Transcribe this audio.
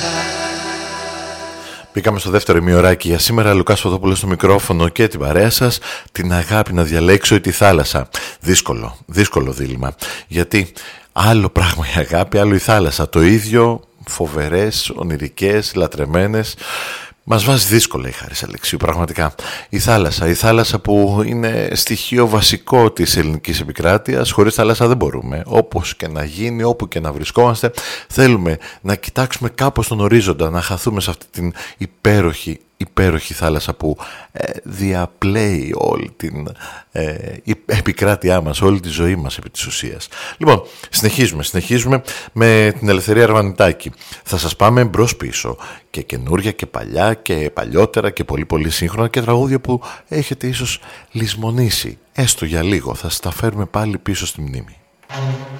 Μπήκαμε στο δεύτερο ημιωράκι για σήμερα. Λουκάς Φωτόπουλος στο μικρόφωνο και την παρέα σας. Την αγάπη να διαλέξω ή τη θάλασσα. Δύσκολο δίλημμα. Γιατί άλλο πράγμα η αγάπη, άλλο η θάλασσα. Το ίδιο, φοβερές, ονειρικές, λατρεμένες. Μας βάζει δύσκολα η Χάρης Αλεξίου, πραγματικά. Η θάλασσα που είναι στοιχείο βασικό της ελληνικής επικράτειας. Χωρίς θάλασσα δεν μπορούμε. Όπως και να γίνει, όπου και να βρισκόμαστε, θέλουμε να κοιτάξουμε κάπως τον ορίζοντα, να χαθούμε σε αυτή την υπέροχη θάλασσα που διαπλέει όλη την επικράτειά μας, όλη τη ζωή μας επί της ουσίας. Λοιπόν, συνεχίζουμε με την Ελευθερία Αρβανιτάκη. Θα σας πάμε μπρος πίσω και καινούρια και παλιά και παλιότερα και πολύ πολύ σύγχρονα και τραγούδια που έχετε ίσως λησμονήσει, έστω για λίγο. Θα σας τα φέρουμε πάλι πίσω στη μνήμη.